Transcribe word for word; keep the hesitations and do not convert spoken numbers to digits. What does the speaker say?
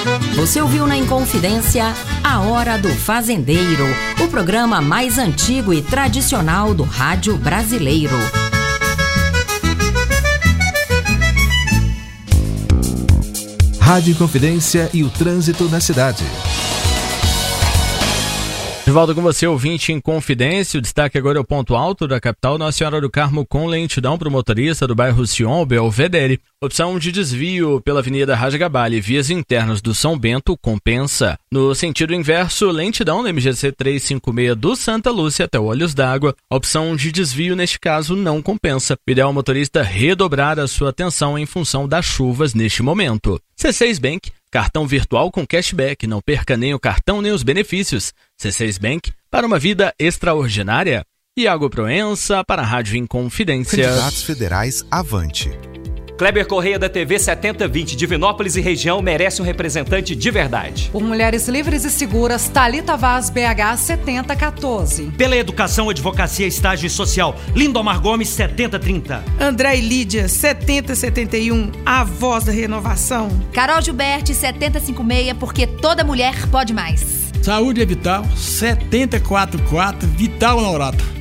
Você ouviu na Inconfidência A Hora do Fazendeiro, o programa mais antigo e tradicional do rádio brasileiro. Rádio Inconfidência e o trânsito na cidade. De volta com você, ouvinte em Confidência. O destaque agora é o ponto alto da capital, Nossa Senhora do Carmo, com lentidão para o motorista do bairro Sion, Belvedere. Opção de desvio pela Avenida Rajagabali e vias internas do São Bento compensa. No sentido inverso, lentidão na M G C trezentos e cinquenta e seis do Santa Lúcia até o Olhos d'Água. A opção de desvio, neste caso, não compensa. O ideal é o motorista redobrar a sua atenção em função das chuvas neste momento. C seis Bank, cartão virtual com cashback. Não perca nem o cartão nem os benefícios. C seis Bank, para uma vida extraordinária. Iago Proença, para a Rádio Inconfidência. Candidatos federais avante. Kleber Correia da T V setenta vinte, Divinópolis e região, merece um representante de verdade. Por Mulheres Livres e Seguras, Thalita Vaz, B H setenta quatorze. Pela Educação, Advocacia, Estágio Social, Lindomar Gomes, setenta trinta. André e Lídia, setenta setenta e um, a voz da renovação. Carol Gilberti, setenta cinquenta e seis, porque toda mulher pode mais. Saúde é Vital, setenta e quatro quatro, Vital Laurata.